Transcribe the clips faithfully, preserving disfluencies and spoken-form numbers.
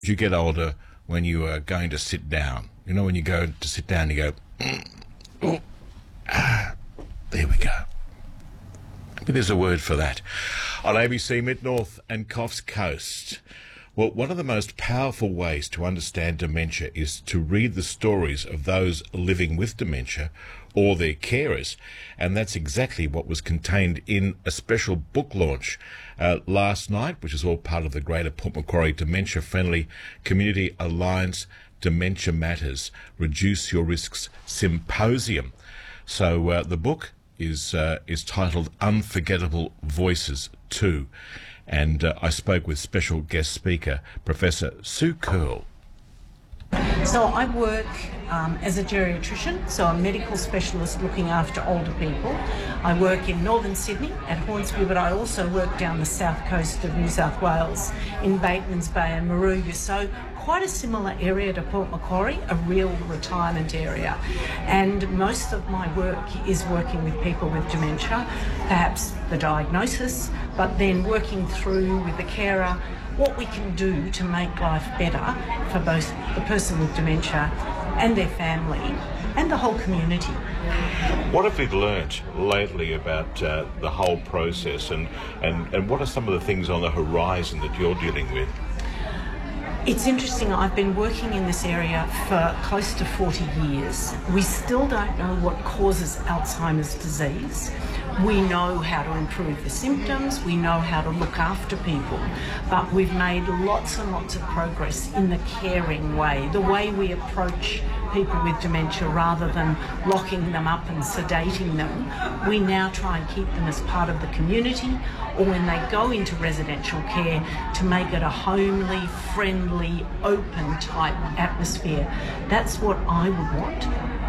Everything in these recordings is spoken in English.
you get older when you are going to sit down. You know, when you go to sit down, you go, mm, oh, ah, there we go. Maybe there's a word for that. On A B C Mid-North and Coffs Coast. Well, one of the most powerful ways to understand dementia is to read the stories of those living with dementia or their carers. And that's exactly what was contained in a special book launch uh, last night, which is all part of the Greater Port Macquarie Dementia Friendly Community Alliance Dementia Matters Reduce Your Risks Symposium. So uh, the book is uh, is titled Unforgettable Voices two. And uh, I spoke with special guest speaker, Professor Sue Curl. So I work um, as a geriatrician, so a medical specialist looking after older people. I work in northern Sydney at Hornsby, but I also work down the south coast of New South Wales in Batemans Bay and Moruga. So quite a similar area to Port Macquarie, a real retirement area. And most of my work is working with people with dementia, perhaps the diagnosis, but then working through with the carer what we can do to make life better for both the person with dementia and their family and the whole community. What have we learnt lately about uh, the whole process, and, and, and what are some of the things on the horizon that you're dealing with? It's interesting, I've been working in this area for close to forty years. We still don't know what causes Alzheimer's disease. We know how to improve the symptoms, we know how to look after people, but we've made lots and lots of progress in the caring way, the way we approach people with dementia rather than locking them up and sedating them. We now try and keep them as part of the community, or when they go into residential care, to make it a homely, friendly, open type atmosphere. That's what I would want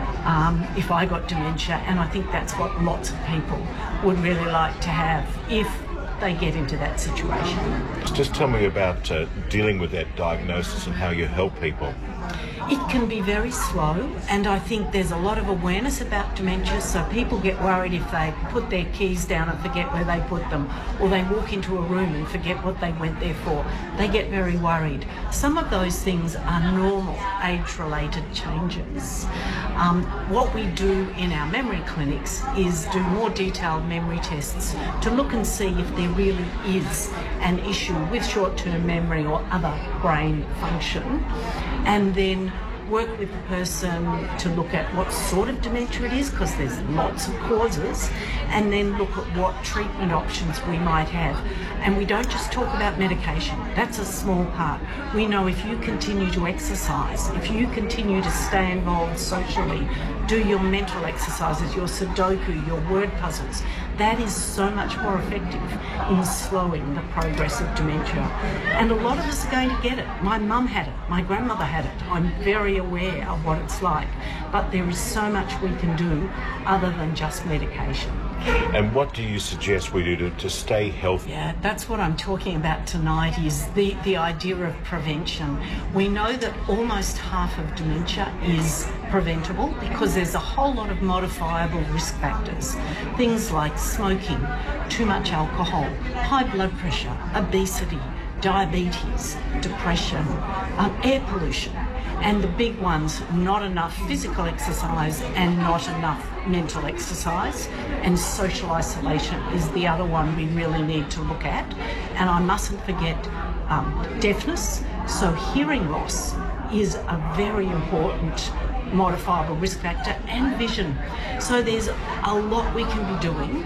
um, if I got dementia, and I think that's what lots of people would really like to have if they get into that situation. Just tell me about uh, dealing with that diagnosis and how you help people. It can be very slow, and I think there's a lot of awareness about dementia, so people get worried if they put their keys down and forget where they put them, or they walk into a room and forget what they went there for. They get very worried. Some of those things are normal age-related changes. Um, what we do in our memory clinics is do more detailed memory tests to look and see if there really is an issue with short-term memory or other brain function, and then work with the person to look at what sort of dementia it is, because there's lots of causes, and then look at what treatment options we might have. And we don't just talk about medication, that's a small part. We know if you continue to exercise, if you continue to stay involved socially, do your mental exercises, your Sudoku, your word puzzles, that is so much more effective in slowing the progress of dementia. And a lot of us are going to get it. My mum had it, my grandmother had it. I'm very aware of what it's like, but there is so much we can do other than just medication. And what do you suggest we do to, to stay healthy? Yeah, that's what I'm talking about tonight, is the, the idea of prevention. We know that almost half of dementia is preventable because there's a whole lot of modifiable risk factors. Things like smoking, too much alcohol, high blood pressure, obesity, diabetes, depression, um, air pollution. And the big ones, not enough physical exercise and not enough mental exercise. And social isolation is the other one we really need to look at. And I mustn't forget um, deafness. So hearing loss is a very important modifiable risk factor, and vision. So there's a lot we can be doing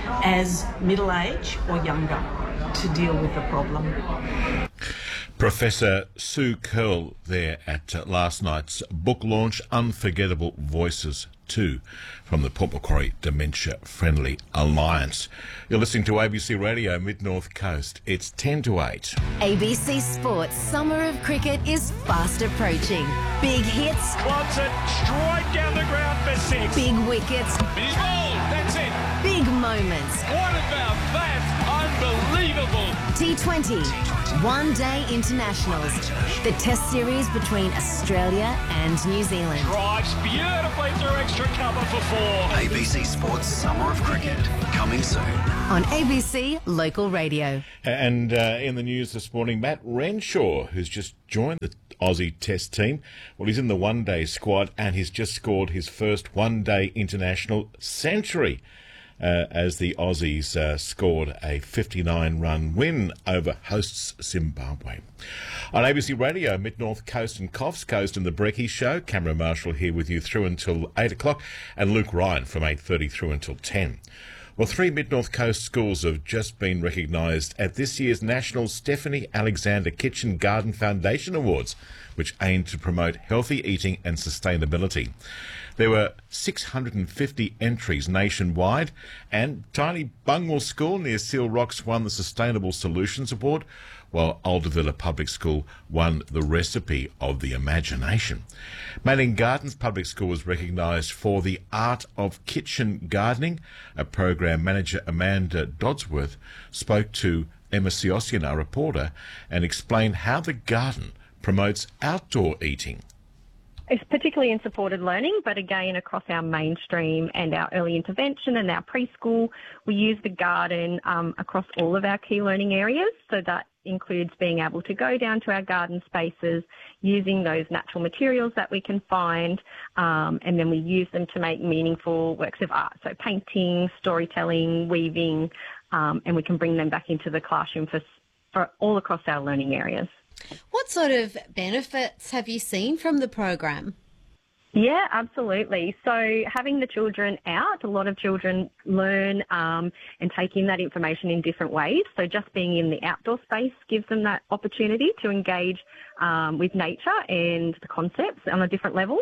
as middle age or younger to deal with the problem. Professor Sue Curl there at uh, last night's book launch, Unforgettable Voices two, from the Port Macquarie Dementia Friendly Alliance. You're listening to A B C Radio Mid-North Coast. It's ten to eight. A B C Sports Summer of Cricket is fast approaching. Big hits. Wants it straight down the ground for six. Big wickets. He's bowled. That's it. Big moments. What about that? Unbelievable. T twenty, One Day Internationals, the test series between Australia and New Zealand. Drives beautifully through extra cover for four. A B C Sports Summer of Cricket, coming soon. On A B C Local Radio. And uh, in the news this morning, Matt Renshaw, who's just joined the Aussie Test team. Well, he's in the one-day squad and he's just scored his first one-day international century uh, as the Aussies uh, scored a fifty-nine run win over hosts Zimbabwe. On A B C Radio, Mid-North Coast and Coffs Coast and the Brecky Show. Cameron Marshall here with you through until eight o'clock and Luke Ryan from eight thirty through until ten. Well, three Mid-North Coast schools have just been recognised at this year's National Stephanie Alexander Kitchen Garden Foundation Awards, which aim to promote healthy eating and sustainability. There were six hundred fifty entries nationwide, and Tiny Bungwell School near Seal Rocks won the Sustainable Solutions Award, while Aldervilla Public School won the Recipe of the Imagination. Manning Gardens Public School was recognised for the Art of Kitchen Gardening. A program manager, Amanda Dodsworth, spoke to Emma Siossian, our reporter, and explained how the garden promotes outdoor eating. It's particularly in supported learning, but again across our mainstream and our early intervention and our preschool, we use the garden um, across all of our key learning areas. So that includes being able to go down to our garden spaces, using those natural materials that we can find, um, and then we use them to make meaningful works of art. So painting, storytelling, weaving, um, and we can bring them back into the classroom for, for all across our learning areas. What sort of benefits have you seen from the program? Yeah, absolutely. So having the children out, a lot of children learn um, and take in that information in different ways. So just being in the outdoor space gives them that opportunity to engage um, with nature and the concepts on a different level.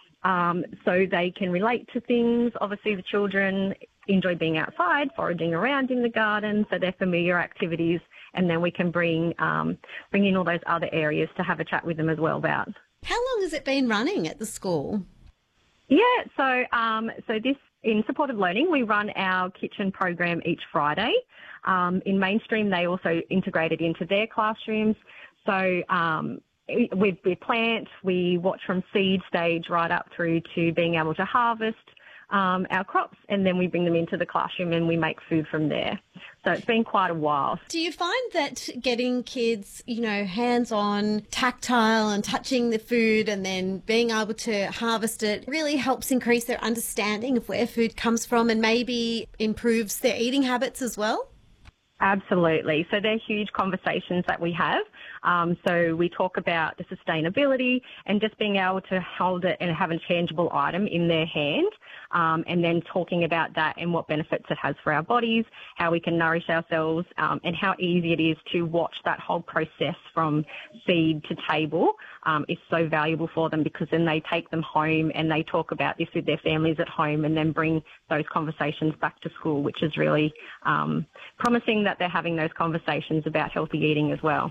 Um, so they can relate to things. Obviously, the children enjoy being outside, foraging around in the garden, so they're familiar activities. And then we can bring um, bring in all those other areas to have a chat with them as well about. How long has it been running at the school? Yeah, so um, so this in supported learning, we run our kitchen program each Friday. Um, in mainstream, they also integrate it into their classrooms. So um, we, we plant, we watch from seed stage right up through to being able to harvest Um, our crops, and then we bring them into the classroom and we make food from there. So it's been quite a while. Do you find that getting kids, you know, hands-on, tactile and touching the food and then being able to harvest it really helps increase their understanding of where food comes from and maybe improves their eating habits as well? Absolutely. So they're huge conversations that we have. Um, so we talk about the sustainability and just being able to hold it and have a tangible item in their hand, um, and then talking about that and what benefits it has for our bodies, how we can nourish ourselves, um, and how easy it is to watch that whole process from seed to table um, is so valuable for them, because then they take them home and they talk about this with their families at home and then bring those conversations back to school, which is really um, promising that they're having those conversations about healthy eating as well.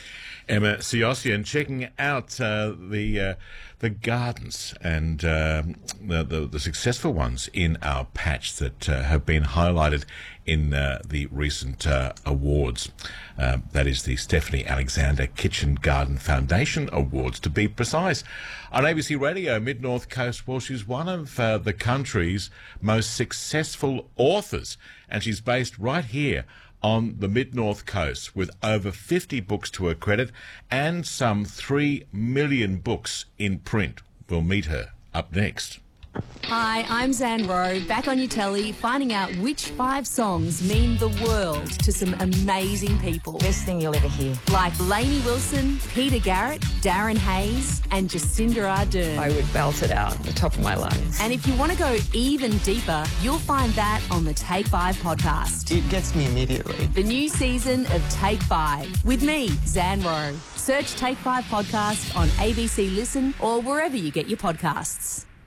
Emma Siossian, checking out uh, the uh, the gardens and um, the, the the successful ones in our patch that uh, have been highlighted in uh, the recent uh, awards. Uh, that is the Stephanie Alexander Kitchen Garden Foundation Awards, to be precise. On A B C Radio, Mid-North Coast, well, she's one of uh, the country's most successful authors, and she's based right here on the Mid-North Coast, with over fifty books to her credit and some three million books in print. We'll meet her up next. Hi, I'm Zan Rowe, back on your telly, finding out which five songs mean the world to some amazing people. Best thing you'll ever hear. Like Lainey Wilson, Peter Garrett, Darren Hayes and Jacinda Ardern. I would belt it out at the top of my lungs. And if you want to go even deeper, you'll find that on the Take Five podcast. It gets me immediately. The new season of Take Five with me, Zan Rowe. Search Take Five podcast on A B C Listen or wherever you get your podcasts.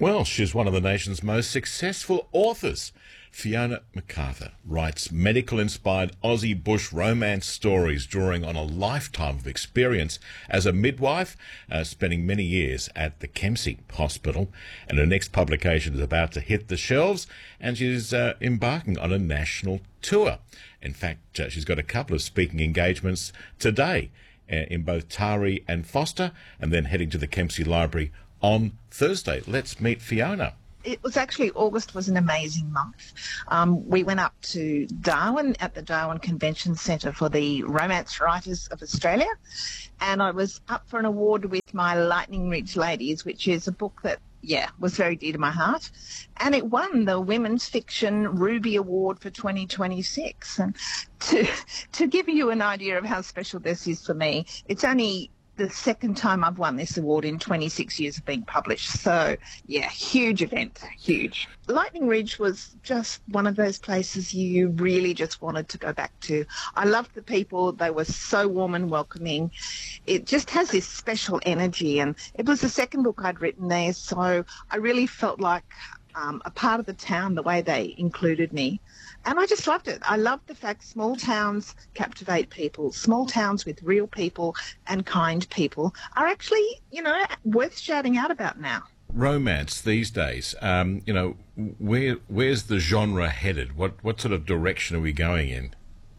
Well, she's one of the nation's most successful authors. Fiona McArthur writes medical-inspired Aussie bush romance stories, drawing on a lifetime of experience as a midwife, uh, spending many years at the Kempsey Hospital. And her next publication is about to hit the shelves, and she's uh, embarking on a national tour. In fact, uh, she's got a couple of speaking engagements today uh, in both Taree and Foster, and then heading to the Kempsey Library on Thursday. Let's meet Fiona. It was actually, August was an amazing month. Um, we went up to Darwin at the Darwin Convention Centre for the Romance Writers of Australia, and I was up for an award with my Lightning Ridge Ladies, which is a book that, yeah, was very dear to my heart. And it won the Women's Fiction Ruby Award for twenty twenty-six. And to, to give you an idea of how special this is for me, it's only the second time I've won this award in twenty-six years of being published. So, yeah, huge event, huge. Lightning Ridge was just one of those places you really just wanted to go back to. I loved the people. They were so warm and welcoming. It just has this special energy, and it was the second book I'd written there, so I really felt like um, a part of the town, the way they included me. And I just loved it. I loved the fact small towns captivate people. Small towns with real people and kind people are actually, you know, worth shouting out about now. Romance these days, um, you know, where where's the genre headed? What what sort of direction are we going in?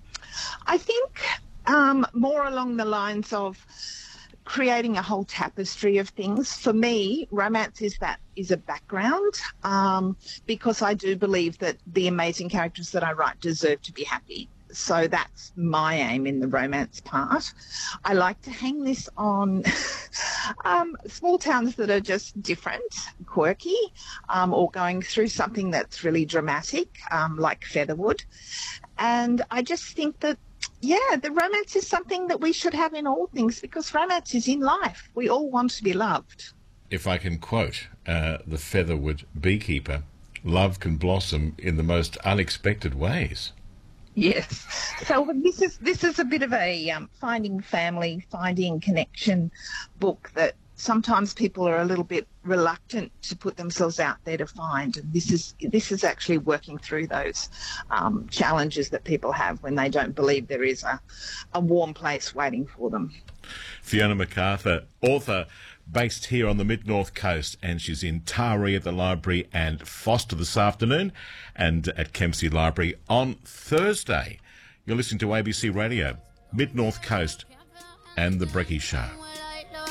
I think um, more along the lines of creating a whole tapestry of things. For me, romance is that is a background, um, because I do believe that the amazing characters that I write deserve to be happy. So that's my aim in the romance part. I like to hang this on um, small towns that are just different, quirky, um, or going through something that's really dramatic, um, like Featherwood. And I just think that, yeah, the romance is something that we should have in all things, because romance is in life. We all want to be loved. If I can quote uh, the Featherwood beekeeper, love can blossom in the most unexpected ways. Yes. So this is this is a bit of a um, finding family, finding connection book that sometimes people are a little bit reluctant to put themselves out there to find. And this is this is actually working through those um, challenges that people have when they don't believe there is a, a warm place waiting for them. Fiona McArthur, author, based here on the mid-north coast, and she's in Taree at the library and Foster this afternoon, and at Kempsey Library on Thursday. You're listening to A B C Radio, Mid-North Coast, and The Brecky Show.